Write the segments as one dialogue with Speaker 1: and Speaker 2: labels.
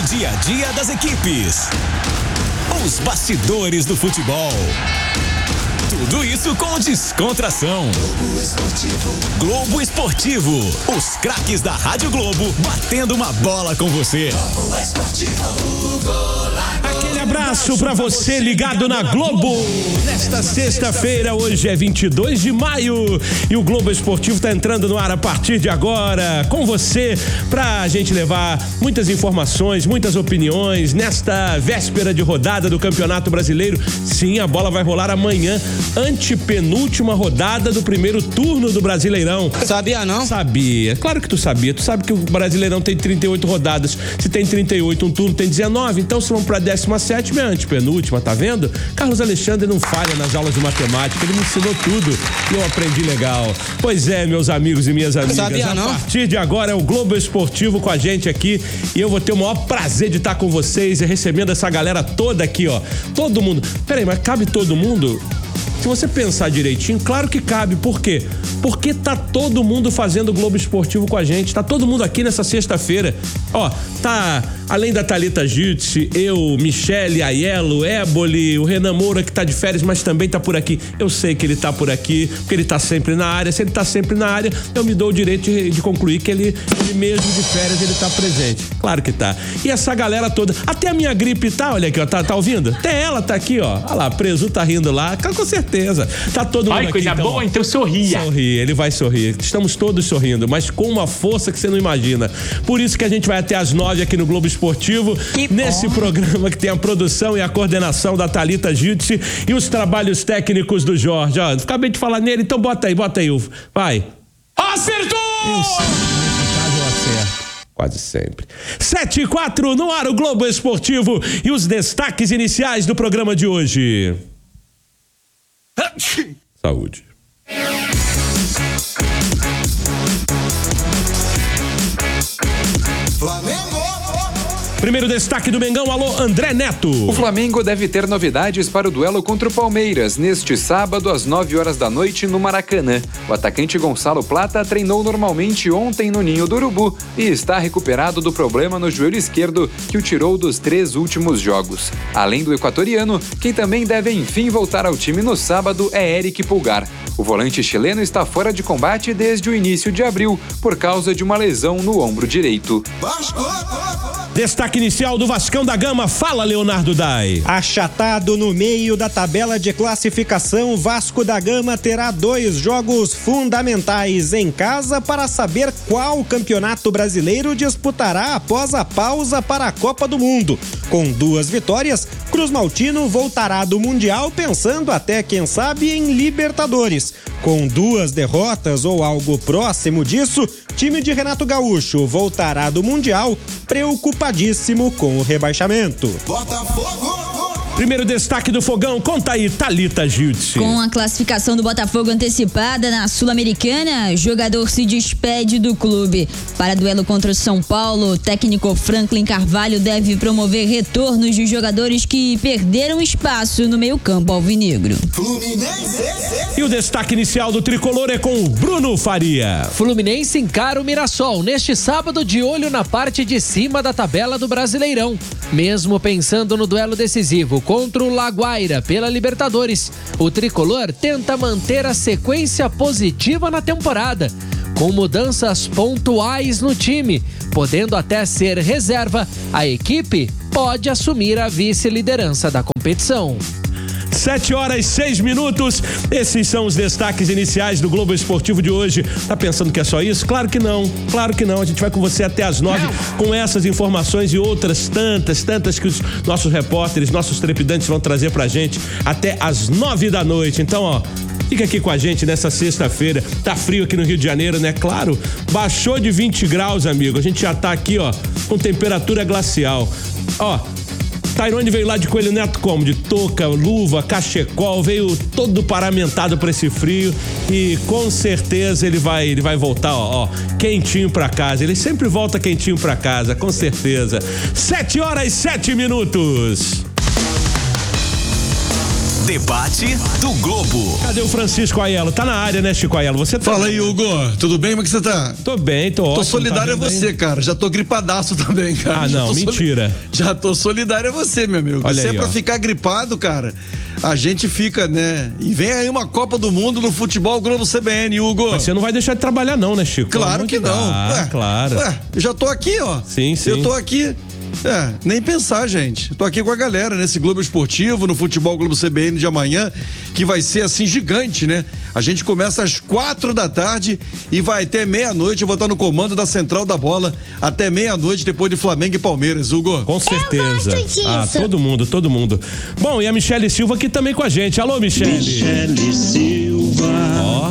Speaker 1: dia a dia das equipes. Os bastidores do futebol. Tudo isso com descontração. Globo Esportivo. Os craques da Rádio Globo batendo uma bola com você.
Speaker 2: Aquele abraço pra você ligado na Globo. Nesta sexta-feira, hoje é 22 de maio e o Globo Esportivo tá entrando no ar a partir de agora com você pra gente levar muitas informações, muitas opiniões nesta véspera de rodada do Campeonato Brasileiro. Sim, a bola vai rolar amanhã, antepenúltima rodada do primeiro turno do Brasileirão.
Speaker 3: Sabia não?
Speaker 2: Sabia, claro que tu sabia. Tu sabe que o Brasileirão tem 38 rodadas. Se tem 38, um turno tem 19. Então se vamos pra 17ª, é antepenúltima, tá vendo? Carlos Alexandre não falha nas aulas de matemática, ele me ensinou tudo e eu aprendi legal. Pois é, meus amigos e minhas amigas.
Speaker 3: Sabia não?
Speaker 2: A partir de agora é o Globo Esportivo com a gente aqui e eu vou ter o maior prazer de estar com vocês e recebendo essa galera toda aqui, ó. Todo mundo. Peraí, mas cabe todo mundo? Se você pensar direitinho, claro que cabe. Por quê? Porque tá todo mundo fazendo o Globo Esportivo com a gente. Tá todo mundo aqui nessa sexta-feira. Ó, tá além da Thalita Jutsi, eu, Michele, Aiello, Éboli, o Renan Moura que tá de férias, mas também tá por aqui. Eu sei que ele tá por aqui, porque ele tá sempre na área. Se ele tá sempre na área, eu me dou o direito de concluir que ele mesmo de férias, ele tá presente. Claro que tá. E essa galera toda, até a minha gripe tá, olha aqui, ó, tá ouvindo? Até ela tá aqui, ó. Olha lá, Presu tá rindo lá, com certeza. Tá todo mundo aqui.
Speaker 4: Ai, coisa boa, então sorria.
Speaker 2: Sorri, ele vai sorrir. Estamos todos sorrindo, mas com uma força que você não imagina. Por isso que a gente vai até às 9 aqui no Globo Esportivo, nesse programa que tem a produção e a coordenação da Thalita Jutsi e os trabalhos técnicos do Jorge. Ó, acabei de falar nele, então bota aí, vai.
Speaker 4: Acertou!
Speaker 2: Eu sei, nesse caso eu acerto. Quase sempre. 7:04 no ar o Globo Esportivo e os destaques iniciais do programa de hoje. Saúde. Primeiro destaque do Mengão, alô, André Neto.
Speaker 5: O Flamengo deve ter novidades para o duelo contra o Palmeiras, neste sábado às 9 da noite no Maracanã. O atacante Gonçalo Plata treinou normalmente ontem no Ninho do Urubu e está recuperado do problema no joelho esquerdo que o tirou dos 3 últimos jogos. Além do equatoriano, quem também deve enfim voltar ao time no sábado é Eric Pulgar. O volante chileno está fora de combate desde o início de abril, por causa de uma lesão no ombro direito.
Speaker 2: Destaque inicial do Vascão da Gama, fala Leonardo Dai.
Speaker 6: Achatado no meio da tabela de classificação, Vasco da Gama terá 2 jogos fundamentais em casa para saber qual campeonato brasileiro disputará após a pausa para a Copa do Mundo. Com 2 vitórias, Cruz Maltino voltará do Mundial pensando até, quem sabe, em Libertadores. Com 2 derrotas ou algo próximo disso, time de Renato Gaúcho voltará do Mundial preocupadíssimo com o rebaixamento.
Speaker 2: Primeiro destaque do Fogão, conta aí, Thalita Jutsi.
Speaker 7: Com a classificação do Botafogo antecipada na Sul-Americana, jogador se despede do clube. Para duelo contra o São Paulo, o técnico Franklin Carvalho deve promover retornos de jogadores que perderam espaço no meio-campo alvinegro.
Speaker 2: E o destaque inicial do Tricolor é com o Bruno Faria.
Speaker 8: Fluminense encara o Mirassol neste sábado de olho na parte de cima da tabela do Brasileirão. Mesmo pensando no duelo decisivo contra o Laguaira pela Libertadores, o Tricolor tenta manter a sequência positiva na temporada, com mudanças pontuais no time, podendo até ser reserva, a equipe pode assumir a vice-liderança da competição.
Speaker 2: 7:06. Esses são os destaques iniciais do Globo Esportivo de hoje. Tá pensando que é só isso? Claro que não. A gente vai com você até às 9 com essas informações e outras tantas que os nossos repórteres, nossos trepidantes vão trazer pra gente até às 9 da noite. Então, ó, fica aqui com a gente nessa sexta-feira. Tá frio aqui no Rio de Janeiro, né? Claro, baixou de 20 graus, amigo. A gente já tá aqui, ó, com temperatura glacial. Ó, Tairone veio lá de Coelho Neto como? De touca, luva, cachecol, veio todo paramentado pra esse frio e com certeza ele vai voltar, ó, quentinho pra casa. Ele sempre volta quentinho pra casa, com certeza. 7:07.
Speaker 1: debate do Globo.
Speaker 2: Cadê o Francisco Aiello? Tá na área, né, Chico Aiello? Você tá...
Speaker 3: Fala aí, Hugo. Tudo bem? Como é que você tá?
Speaker 2: Tô bem, tô ótimo.
Speaker 3: Tô solidário
Speaker 2: tá
Speaker 3: a você, cara. Já tô gripadaço também, cara.
Speaker 2: Ah, não, mentira.
Speaker 3: Já tô solidário a você, meu amigo.
Speaker 2: Olha
Speaker 3: Se
Speaker 2: aí,
Speaker 3: é pra
Speaker 2: ó.
Speaker 3: ficar gripado, cara, a gente fica, né? E vem aí uma Copa do Mundo no futebol Globo CBN, Hugo.
Speaker 2: Mas você não vai deixar de trabalhar não, né, Chico?
Speaker 3: Claro que não.
Speaker 2: Ah, claro.
Speaker 3: Eu já tô aqui, ó.
Speaker 2: Sim, sim.
Speaker 3: Eu tô aqui. Nem pensar, gente. Tô aqui com a galera nesse Globo Esportivo, no Futebol Globo CBN de amanhã, que vai ser assim gigante, né? A gente começa às 4h e vai até meia-noite. Eu vou estar no comando da Central da Bola até meia-noite, depois de Flamengo e Palmeiras, Hugo.
Speaker 2: Com certeza.
Speaker 9: Eu gosto disso.
Speaker 2: Ah, todo mundo. Bom, e a Michele Silva aqui também com a gente. Alô, Michele.
Speaker 10: Michele Silva.
Speaker 2: Ó.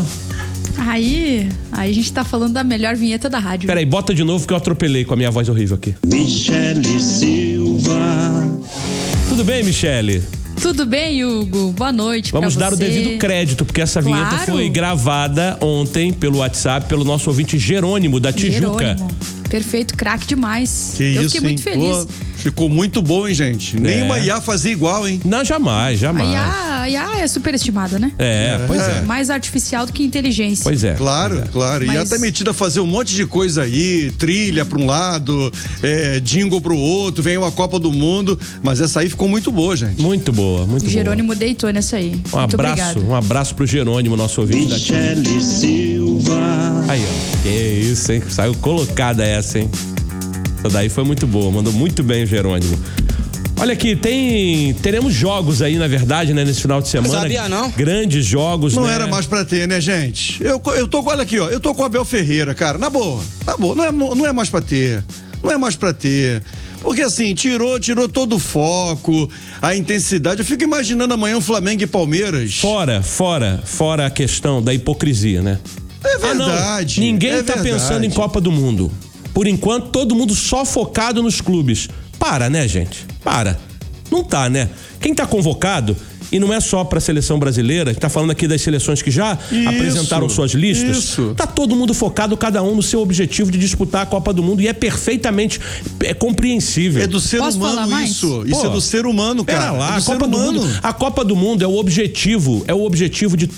Speaker 9: Aí a gente tá falando da melhor vinheta da rádio.
Speaker 2: Peraí, bota de novo que eu atropelei com a minha voz horrível aqui.
Speaker 10: Michele Silva.
Speaker 2: Tudo bem, Michele?
Speaker 9: Tudo bem, Hugo? Boa noite.
Speaker 2: Vamos
Speaker 9: pra
Speaker 2: dar o
Speaker 9: você.
Speaker 2: devido crédito, porque essa vinheta
Speaker 9: Claro.
Speaker 2: foi gravada ontem pelo WhatsApp, pelo nosso ouvinte Jerônimo, da Tijuca.
Speaker 9: Jerônimo. Perfeito, craque demais.
Speaker 3: Que
Speaker 9: Eu
Speaker 3: isso,
Speaker 9: fiquei muito
Speaker 3: hein?
Speaker 9: feliz.
Speaker 3: Pô, ficou muito bom, hein, gente? Nem uma IA fazia igual, hein?
Speaker 2: Não, jamais.
Speaker 9: A IA é superestimada, né?
Speaker 2: Pois é.
Speaker 9: Mais artificial do que inteligência.
Speaker 2: Pois é.
Speaker 3: Claro.
Speaker 9: Mas-
Speaker 3: IA tá metida a fazer um monte de coisa aí, trilha pra um lado, jingle pro outro, vem uma Copa do Mundo, mas essa aí ficou muito boa, gente.
Speaker 2: Muito boa, muito
Speaker 9: O Jerônimo deitou nessa aí.
Speaker 2: boa.
Speaker 9: Muito obrigado.
Speaker 2: Um abraço pro Jerônimo, nosso ouvinte da Tijuca.
Speaker 10: Michele Silva.
Speaker 2: Aí, ó. Que isso, hein? Saiu colocada essa, hein? Essa daí foi muito boa, mandou muito bem o Jerônimo. Olha aqui, teremos jogos aí, na verdade, né, nesse final de semana.
Speaker 11: Sabia, não?
Speaker 2: Grandes jogos,
Speaker 3: Não
Speaker 2: né?
Speaker 3: era mais pra ter, né, gente? Eu tô, olha aqui, ó, eu tô com o Abel Ferreira, cara, na boa, não é mais pra ter, não é mais pra ter. Porque assim, tirou todo o foco, a intensidade. Eu fico imaginando amanhã o Flamengo e Palmeiras.
Speaker 2: Fora a questão da hipocrisia, né?
Speaker 3: É verdade.
Speaker 2: Ninguém tá pensando em Copa do Mundo. Por enquanto, todo mundo só focado nos clubes. Para, né, gente? Para. Não tá, né? Quem tá convocado, e não é só pra seleção brasileira, tá falando aqui das seleções que já apresentaram suas listas. Tá todo mundo focado, cada um no seu objetivo de disputar a Copa do Mundo, e é perfeitamente compreensível.
Speaker 3: É do ser
Speaker 9: Posso falar
Speaker 3: humano
Speaker 9: mais?
Speaker 3: isso. Isso é do ser humano, cara.
Speaker 2: Pera lá,
Speaker 3: É do ser humano.
Speaker 2: A Copa do Mundo é o objetivo de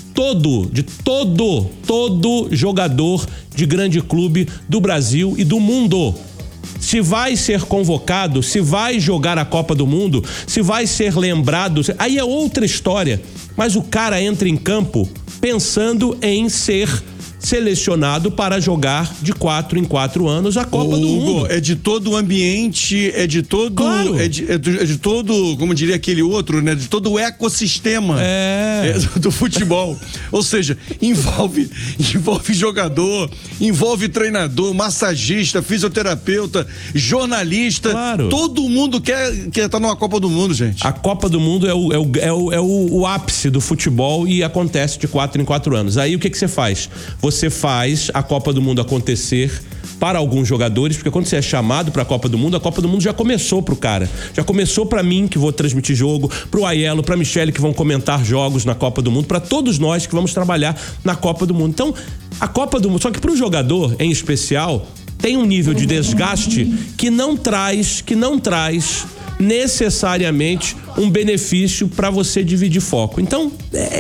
Speaker 2: todo jogador de grande clube do Brasil e do mundo. Se vai ser convocado, se vai jogar a Copa do Mundo, se vai ser lembrado, aí é outra história. Mas o cara entra em campo pensando em ser selecionado para jogar de 4 em 4 anos a Copa do Mundo.
Speaker 3: É de todo o ambiente, é de todo,
Speaker 2: Claro.
Speaker 3: é de todo, como diria aquele outro, né? De todo o ecossistema do futebol. Ou seja, envolve jogador, envolve treinador, massagista, fisioterapeuta, jornalista.
Speaker 2: Claro.
Speaker 3: Todo mundo quer estar numa Copa do Mundo, gente.
Speaker 2: A Copa do Mundo é o ápice do futebol e acontece de 4 em 4 anos. Aí o que você faz? Você faz a Copa do Mundo acontecer para alguns jogadores, porque quando você é chamado para a Copa do Mundo já começou pro cara. Já começou para mim, que vou transmitir jogo, pro Aiello, pra Michele, que vão comentar jogos na Copa do Mundo, para todos nós que vamos trabalhar na Copa do Mundo. Então, a Copa do Mundo, só que pro jogador em especial, tem um nível de desgaste que não traz necessariamente um benefício para você dividir foco. Então,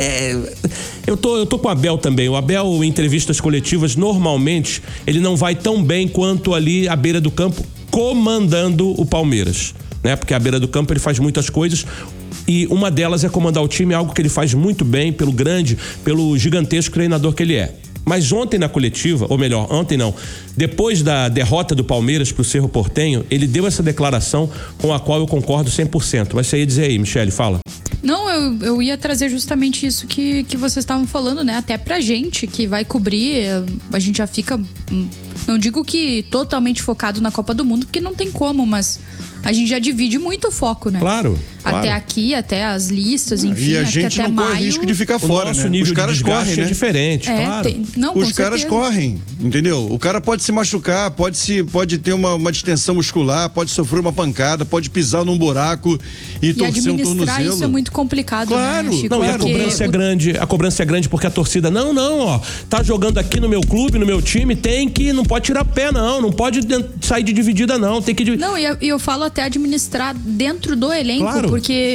Speaker 2: eu tô com o Abel também. O Abel, em entrevistas coletivas, normalmente, ele não vai tão bem quanto ali à beira do campo, comandando o Palmeiras, né? Porque à beira do campo ele faz muitas coisas e uma delas é comandar o time, algo que ele faz muito bem pelo gigantesco treinador que ele é. Mas ontem na coletiva, ou melhor, ontem não, depois da derrota do Palmeiras pro Cerro Porteño, ele deu essa declaração com a qual eu concordo 100%. Mas você ia dizer aí, Michele, fala.
Speaker 9: Não, eu ia trazer justamente isso que vocês estavam falando, né? Até pra gente que vai cobrir, a gente já fica, não digo que totalmente focado na Copa do Mundo, porque não tem como, mas a gente já divide muito o foco, né?
Speaker 2: Claro.
Speaker 9: Até aqui, até as listas, enfim,
Speaker 3: E a
Speaker 9: acho que
Speaker 3: gente
Speaker 9: até
Speaker 3: não corre
Speaker 9: maio...
Speaker 3: risco de ficar fora,
Speaker 2: nosso
Speaker 3: né?
Speaker 2: nível
Speaker 3: Os caras
Speaker 2: de desgaste
Speaker 3: correm, né?
Speaker 2: é diferente, claro.
Speaker 3: Os caras correm, entendeu? O cara pode se machucar, pode ter uma distensão muscular, pode sofrer uma pancada, pode pisar num buraco e torcer um tornozelo.
Speaker 9: Isso é muito complicado,
Speaker 3: Claro.
Speaker 9: né, Chico?
Speaker 2: Não, e a cobrança é grande porque a torcida, ó, tá jogando aqui no meu clube, no meu time, não pode tirar pé, não pode sair de dividida, não, tem que...
Speaker 9: Não, e eu falo até administrar dentro do elenco,
Speaker 2: Claro.
Speaker 9: porque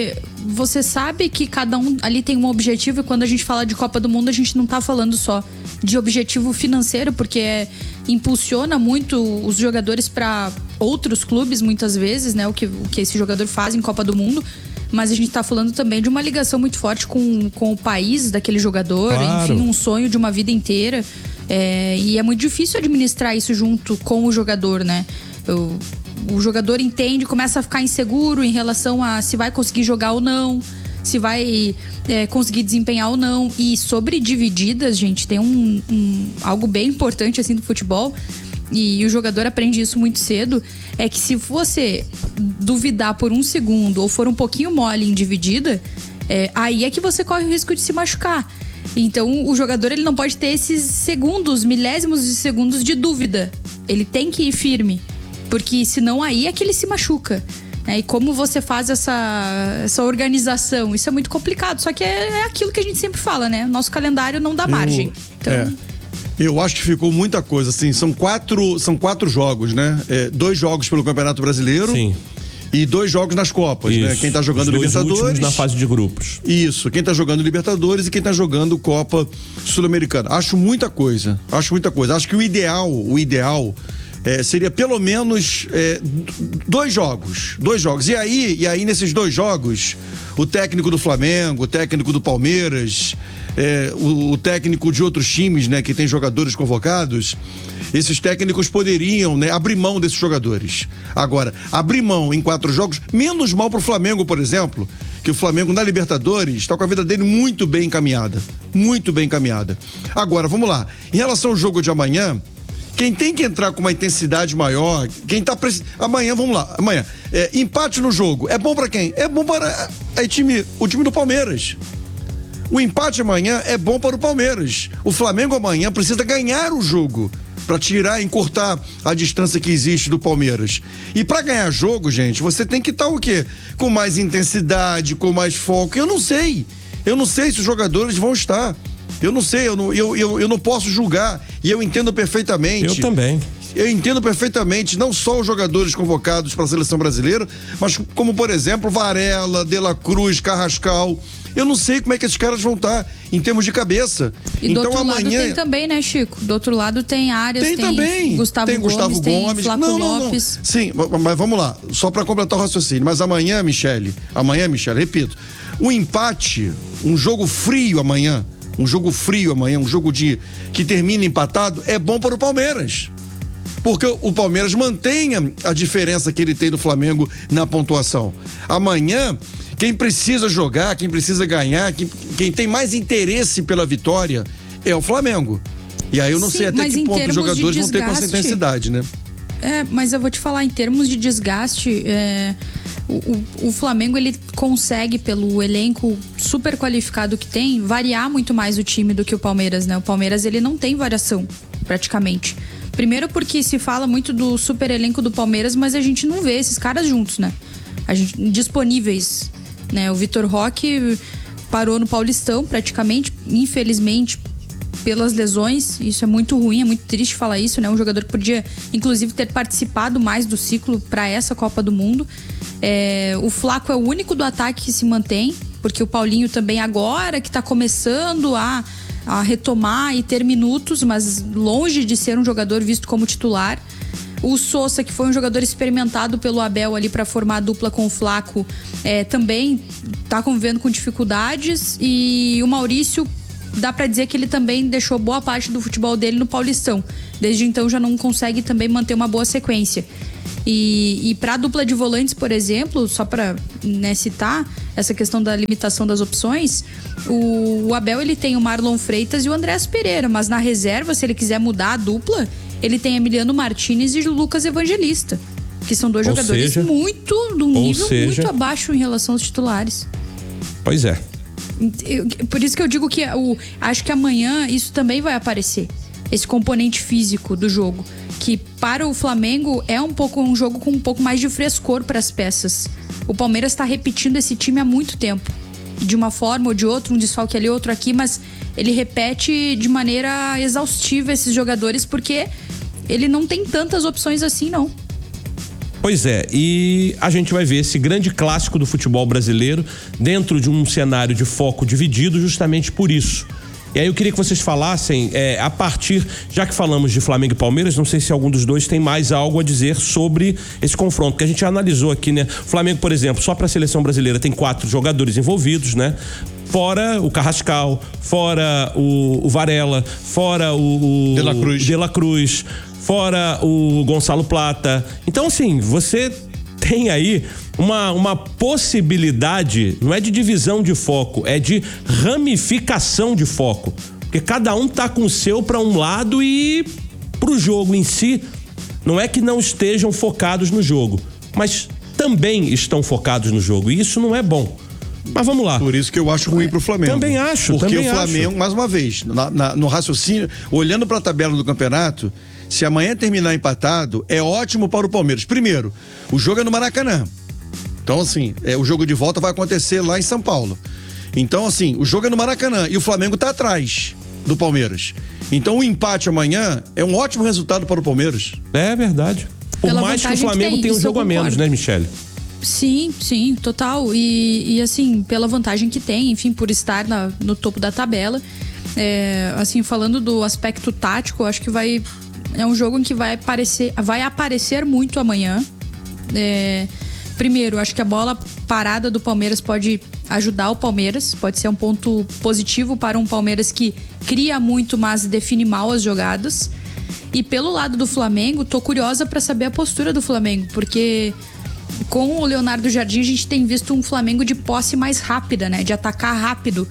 Speaker 9: você sabe que cada um ali tem um objetivo, e quando a gente fala de Copa do Mundo, a gente não tá falando só de objetivo financeiro, porque impulsiona muito os jogadores para outros clubes, muitas vezes, né? O que esse jogador faz em Copa do Mundo. Mas a gente tá falando também de uma ligação muito forte com o país daquele jogador,
Speaker 2: Claro.
Speaker 9: enfim, um sonho de uma vida inteira. E é muito difícil administrar isso junto com o jogador, né? O jogador entende, começa a ficar inseguro em relação a se vai conseguir jogar ou não, se vai conseguir desempenhar ou não. E sobre divididas, gente, tem algo bem importante assim do futebol, e o jogador aprende isso muito cedo, é que se você duvidar por um segundo ou for um pouquinho mole em dividida, aí é que você corre o risco de se machucar. Então o jogador, ele não pode ter esses segundos, milésimos de segundos de dúvida. Ele tem que ir firme, porque senão aí é que ele se machuca. E como você faz essa organização? Isso é muito complicado, só que é aquilo que a gente sempre fala, né? Nosso calendário não dá margem.
Speaker 3: Eu acho que ficou muita coisa, assim, são quatro jogos, né? 2 jogos pelo Campeonato Brasileiro.
Speaker 2: Sim.
Speaker 3: E 2 jogos nas Copas, né? Quem tá jogando
Speaker 2: Os 2
Speaker 3: Libertadores.
Speaker 2: últimos na fase de grupos.
Speaker 3: Isso, quem tá jogando Libertadores e quem tá jogando Copa Sul-Americana. Acho muita coisa. Acho que o ideal seria pelo menos 2 jogos. E aí nesses 2 jogos, o técnico do Flamengo, o técnico do Palmeiras, o técnico de outros times, né, que tem jogadores convocados, esses técnicos poderiam, né, abrir mão desses jogadores. Agora, abrir mão em 4 jogos, menos mal pro Flamengo, por exemplo, que o Flamengo na Libertadores está com a vida dele muito bem encaminhada. Agora, vamos lá. Em relação ao jogo de amanhã, quem tem que entrar com uma intensidade maior, amanhã, vamos lá, empate no jogo, é bom pra quem? É bom para o time do Palmeiras. O empate amanhã é bom para o Palmeiras. O Flamengo amanhã precisa ganhar o jogo para encurtar a distância que existe do Palmeiras. E para ganhar jogo, gente, você tem que estar o quê? Com mais intensidade, com mais foco. Eu não sei se os jogadores vão estar. Eu não sei, eu não posso julgar. E eu entendo perfeitamente.
Speaker 2: Eu também.
Speaker 3: Eu entendo perfeitamente, não só os jogadores convocados para a seleção brasileira, mas como, por exemplo, Varela, De La Cruz, Carrascal. Eu não sei como é que esses caras vão estar em termos de cabeça.
Speaker 9: E então, do outro lado tem também, né, Chico? Do outro lado tem Arias, tem Gustavo Gomes, tem Flávio Lopes.
Speaker 3: Sim, mas vamos lá, só para completar o raciocínio. Mas amanhã, Michele, repito, o empate, um jogo frio amanhã, um jogo que termina empatado, é bom para o Palmeiras. Porque o Palmeiras mantenha a diferença que ele tem do Flamengo na pontuação. Amanhã, quem precisa jogar, quem precisa ganhar, quem tem mais interesse pela vitória é o Flamengo. E aí eu não sei até que ponto os jogadores vão ter com essa intensidade, né?
Speaker 9: Mas eu vou te falar, em termos de desgaste, o Flamengo, ele consegue, pelo elenco super qualificado que tem, variar muito mais o time do que o Palmeiras, né? O Palmeiras, ele não tem variação, praticamente. Primeiro porque se fala muito do super elenco do Palmeiras, mas a gente não vê esses caras juntos, né? Disponíveis, né? O Vitor Roque parou no Paulistão, praticamente, infelizmente, pelas lesões. Isso é muito ruim, é muito triste falar isso, né? Um jogador que podia, inclusive, ter participado mais do ciclo para essa Copa do Mundo. O Flaco é o único do ataque que se mantém, porque o Paulinho também agora que tá começando a retomar e ter minutos, mas longe de ser um jogador visto como titular. O Sousa, que foi um jogador experimentado pelo Abel ali para formar a dupla com o Flaco, também tá convivendo com dificuldades. E o Maurício, dá para dizer que ele também deixou boa parte do futebol dele no Paulistão. Desde então já não consegue também manter uma boa sequência. E para a dupla de volantes, por exemplo, só para citar essa questão da limitação das opções, o Abel, ele tem o Marlon Freitas e o Andrés Pereira, mas na reserva, se ele quiser mudar a dupla, ele tem Emiliano Martinez e o Lucas Evangelista, que são 2 jogadores de um nível muito abaixo em relação aos titulares.
Speaker 2: Pois é.
Speaker 9: Por isso que eu digo que acho que amanhã isso também vai aparecer, esse componente físico do jogo, que para o Flamengo é um jogo com um pouco mais de frescor para as peças. O Palmeiras está repetindo esse time há muito tempo, de uma forma ou de outra, um desfalque ali, outro aqui, mas ele repete de maneira exaustiva esses jogadores, porque ele não tem tantas opções assim, não.
Speaker 2: Pois é, e a gente vai ver esse grande clássico do futebol brasileiro dentro de um cenário de foco dividido justamente por isso. E aí eu queria que vocês falassem, a partir, já que falamos de Flamengo e Palmeiras, não sei se algum dos dois tem mais algo a dizer sobre esse confronto, porque a gente já analisou aqui, né? O Flamengo, por exemplo, só para a seleção brasileira tem 4 jogadores envolvidos, né? Fora o Carrascal, fora o Varela, fora o De La Cruz, fora o Gonçalo Plata. Então, assim, você tem aí uma possibilidade, não é de divisão de foco, é de ramificação de foco. Porque cada um tá com o seu para um lado e pro jogo em si, não é que não estejam focados no jogo, mas também estão focados no jogo. E isso não é bom. Mas vamos lá.
Speaker 3: Por isso que eu acho ruim pro Flamengo.
Speaker 2: Também acho.
Speaker 3: Porque o Flamengo, mais uma vez, no raciocínio, olhando pra tabela do campeonato, se amanhã terminar empatado, é ótimo para o Palmeiras. Primeiro, o jogo é no Maracanã. Então, assim, o jogo de volta vai acontecer lá em São Paulo. Então, assim, o jogo é no Maracanã e o Flamengo tá atrás do Palmeiras. Então, o empate amanhã é um ótimo resultado para o Palmeiras.
Speaker 2: É verdade. Por
Speaker 9: Pela
Speaker 2: mais que o
Speaker 9: vantagem
Speaker 2: Flamengo
Speaker 9: que tem,
Speaker 2: tenha um
Speaker 9: isso eu
Speaker 2: jogo a menos, né, Michele?
Speaker 9: Sim, total. E assim, pela vantagem que tem, enfim, por estar no topo da tabela. Assim, falando do aspecto tático, acho que é um jogo em que vai aparecer muito amanhã. Primeiro, acho que a bola parada do Palmeiras pode ajudar o Palmeiras, pode ser um ponto positivo para um Palmeiras que cria muito, mas define mal as jogadas. E pelo lado do Flamengo, tô curiosa para saber a postura do Flamengo, porque com o Leonardo Jardim a gente tem visto um Flamengo de posse mais rápida, né? De atacar rápido.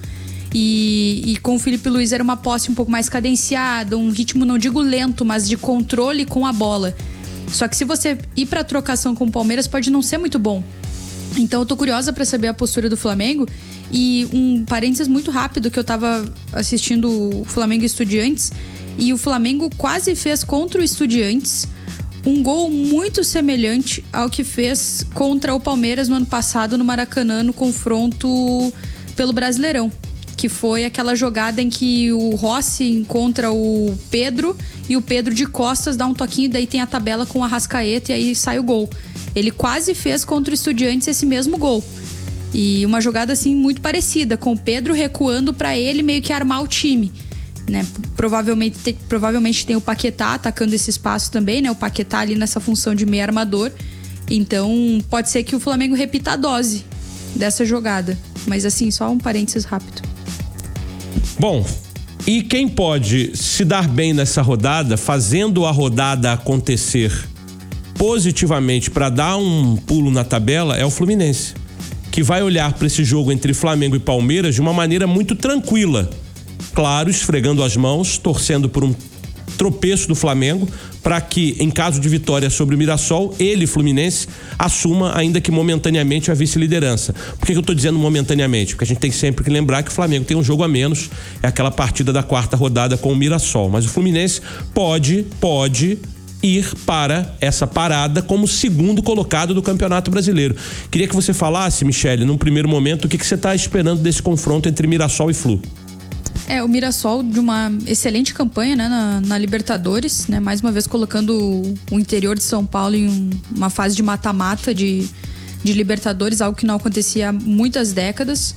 Speaker 9: E com o Felipe Luiz era uma posse um pouco mais cadenciada, um ritmo, não digo lento, mas de controle com a bola. Só que se você ir pra trocação com o Palmeiras, pode não ser muito bom. Então eu tô curiosa pra saber a postura do Flamengo. E um parênteses muito rápido, que eu tava assistindo o Flamengo e Estudiantes, e o Flamengo quase fez contra o Estudiantes um gol muito semelhante ao que fez contra o Palmeiras no ano passado no Maracanã, no confronto pelo Brasileirão. Que foi aquela jogada em que o Rossi encontra o Pedro e o Pedro de costas dá um toquinho, daí tem a tabela com o Arrascaeta e aí sai o gol. Ele quase fez contra o Estudiantes esse mesmo gol. E uma jogada assim muito parecida, com o Pedro recuando para ele meio que armar o time, né? Provavelmente tem o Paquetá atacando esse espaço também, né? O Paquetá ali nessa função de meio armador. Então pode ser que o Flamengo repita a dose dessa jogada. Mas assim, só um parênteses rápido.
Speaker 2: Bom, e quem pode se dar bem nessa rodada, fazendo a rodada acontecer positivamente para dar um pulo na tabela, é o Fluminense, que vai olhar para esse jogo entre Flamengo e Palmeiras de uma maneira muito tranquila. Claro, esfregando as mãos, torcendo por um tropeço do Flamengo, para que, em caso de vitória sobre o Mirassol, ele, Fluminense, assuma, ainda que momentaneamente, a vice-liderança. Por que eu tô dizendo momentaneamente? Porque a gente tem sempre que lembrar que o Flamengo tem um jogo a menos, é aquela partida da 4ª rodada com o Mirassol. Mas o Fluminense pode ir para essa parada como segundo colocado do Campeonato Brasileiro. Queria que você falasse, Michele, num primeiro momento, o que você está esperando desse confronto entre Mirassol e Flu.
Speaker 9: O Mirassol de uma excelente campanha, né, na Libertadores, né, mais uma vez colocando o interior de São Paulo em uma fase de mata-mata de Libertadores, algo que não acontecia há muitas décadas.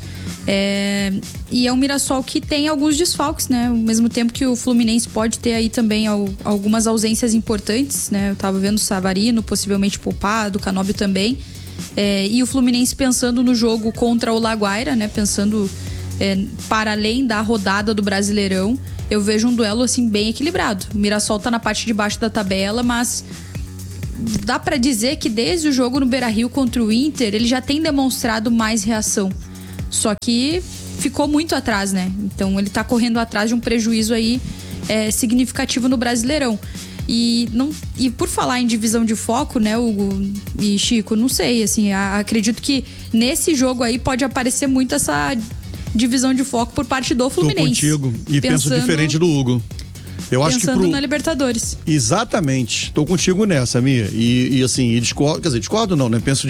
Speaker 9: E é um Mirassol que tem alguns desfalques, né, ao mesmo tempo que o Fluminense pode ter aí também algumas ausências importantes, né, eu tava vendo o Savarino possivelmente poupado, o Canóbio também, e o Fluminense pensando no jogo contra o Laguaira, né, pensando para além da rodada do Brasileirão, eu vejo um duelo assim bem equilibrado. O Mirassol tá na parte de baixo da tabela, mas dá para dizer que desde o jogo no Beira-Rio contra o Inter, ele já tem demonstrado mais reação. Só que ficou muito atrás, né? Então ele tá correndo atrás de um prejuízo aí significativo no Brasileirão. E por falar em divisão de foco, né, Hugo e Chico, não sei, assim, acredito que nesse jogo aí pode aparecer muito essa divisão de foco por parte do Fluminense.
Speaker 3: Tô contigo e penso diferente do Hugo. Eu acho que
Speaker 9: pensando na Libertadores.
Speaker 3: Exatamente. Tô contigo nessa, Mia. E assim, discordo, quer dizer, discordo não, né? Penso